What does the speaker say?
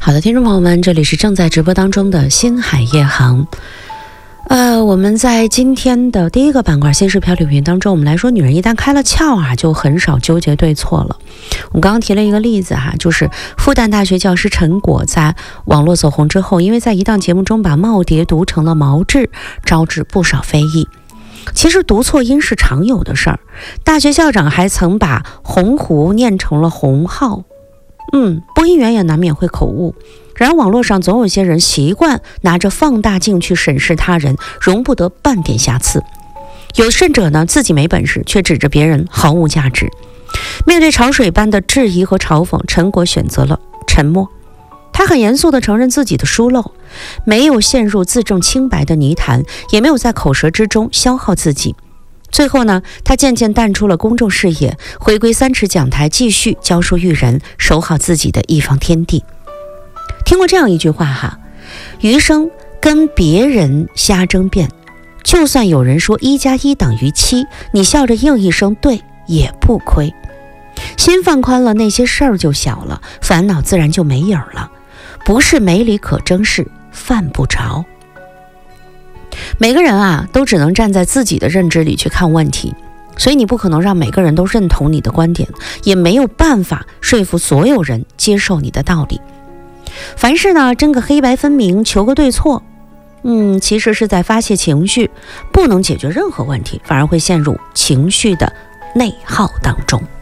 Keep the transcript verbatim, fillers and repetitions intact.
好的，听众朋友们，这里是正在直播当中的星海夜航。呃，我们在今天的第一个板块新式漂流瓶当中，我们来说，女人一旦开了窍啊，就很少纠结对错了。我们刚刚提了一个例子哈，就是复旦大学教师陈果在网络走红之后，因为在一档节目中把耄耋读成了毛志，招致不少非议。其实读错音是常有的事儿，大学校长还曾把鸿鹄念成了鸿浩。嗯，播音员也难免会口误。然而网络上总有些人习惯拿着放大镜去审视他人，容不得半点瑕疵。有甚者呢，自己没本事，却指着别人毫无价值。面对潮水般的质疑和嘲讽，陈果选择了沉默。他很严肃地承认自己的疏漏，没有陷入自证清白的泥潭，也没有在口舌之中消耗自己。最后呢，他渐渐淡出了公众视野，回归三尺讲台，继续教书育人，守好自己的一方天地。听过这样一句话哈，余生跟别人瞎争辩，就算有人说一加一等于七，你笑着应一声对也不亏。心放宽了，那些事儿就小了，烦恼自然就没影儿了。不是没理可争，是犯不着。每个人啊，都只能站在自己的认知里去看问题，所以你不可能让每个人都认同你的观点，也没有办法说服所有人接受你的道理。凡事呢，争个黑白分明，求个对错，嗯，其实是在发泄情绪，不能解决任何问题，反而会陷入情绪的内耗当中。